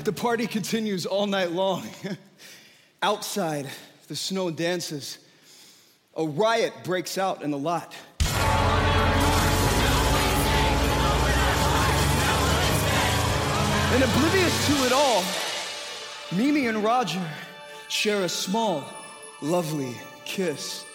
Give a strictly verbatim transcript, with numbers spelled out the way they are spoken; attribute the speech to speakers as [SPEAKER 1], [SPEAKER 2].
[SPEAKER 1] the party continues all night long. Outside, the snow dances. A riot breaks out in the lot. And oblivious to it all, Mimi and Roger share a small, lovely kiss.